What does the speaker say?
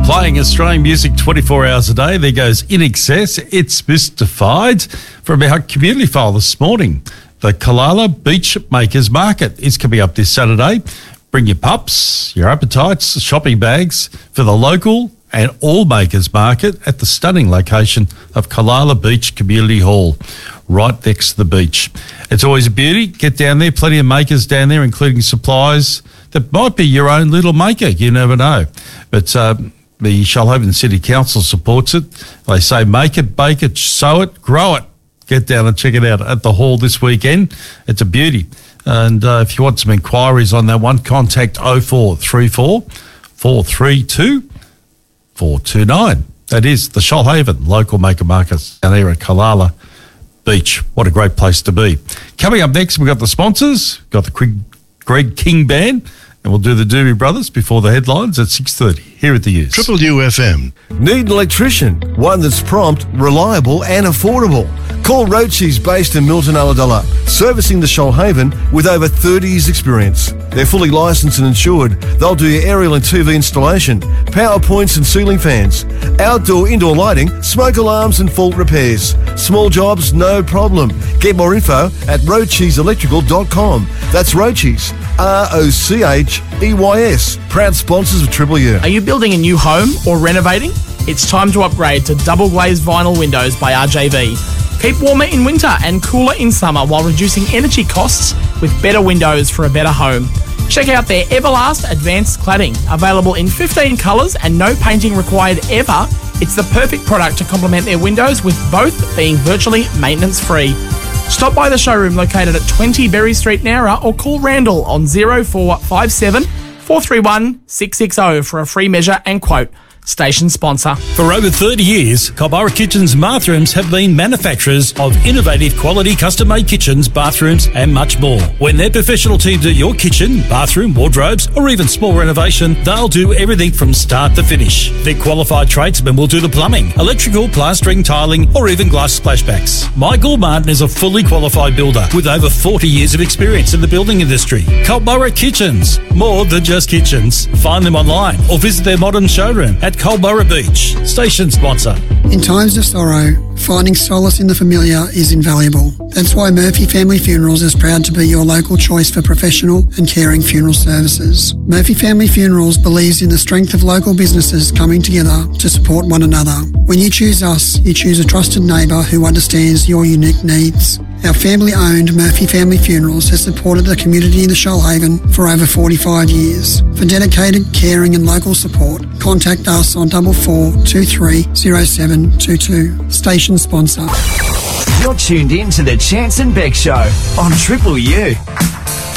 Playing Australian music 24 hours a day. There goes In Excess. It's Mystified from our community file this morning. The Callala Beach Makers Market is coming up this Saturday. Bring your pups, your appetites, shopping bags for the local and all makers market at the stunning location of Callala Beach Community Hall, right next to the beach. It's always a beauty. Get down there. Plenty of makers down there, including supplies that might be your own little maker. You never know. But the Shoalhaven City Council supports it. They say make it, bake it, sow it, grow it. Get down and check it out at the hall this weekend. It's a beauty. And if you want some inquiries on that one, contact 0434 432 429. That is the Shoalhaven local maker market down here at Callala Beach. What a great place to be. Coming up next, we've got the sponsors. Got the Greg King Band. And we'll do the Doobie Brothers before the headlines at 6:30 here at the Use. Triple UFM. Need an electrician? One that's prompt, reliable and affordable. Call Rochi's based in Milton Ulladulla, servicing the Shoalhaven with over 30 years experience. They're fully licensed and insured. They'll do your aerial and TV installation, power points and ceiling fans, outdoor, indoor lighting, smoke alarms and fault repairs. Small jobs, no problem. Get more info at rocheselectrical.com. That's Rochi's, ROCHEYS. Proud sponsors of Triple U. Are you building a new home or renovating? It's time to upgrade to double glazed vinyl windows by RJV. Keep warmer in winter and cooler in summer while reducing energy costs with better windows for a better home. Check out their Everlast Advanced Cladding. Available in 15 colours and no painting required ever, it's the perfect product to complement their windows, with both being virtually maintenance free. Stop by the showroom located at 20 Berry Street, Nowra, or call Randall on 0457 431 660 for a free measure and quote. Station sponsor. For over 30 years, Culburra Kitchens Bathrooms have been manufacturers of innovative quality custom-made kitchens, bathrooms and much more. When their professional team do your kitchen, bathroom, wardrobes or even small renovation, they'll do everything from start to finish. Their qualified tradesmen will do the plumbing, electrical, plastering, tiling or even glass splashbacks. Michael Martin is a fully qualified builder with over 40 years of experience in the building industry. Culburra Kitchens, more than just kitchens. Find them online or visit their modern showroom at Culburra Beach. Station sponsor. In times of sorrow, finding solace in the familiar is invaluable. That's why Murphy Family Funerals is proud to be your local choice for professional and caring funeral services. Murphy Family Funerals believes in the strength of local businesses coming together to support one another. When you choose us, you choose a trusted neighbour who understands your unique needs. Our family-owned Murphy Family Funerals has supported the community in the Shoalhaven for over 45 years. For dedicated, caring and local support, contact us on 4423 0722. Station sponsor. You're tuned in to the Chance and Beck Show on Triple U.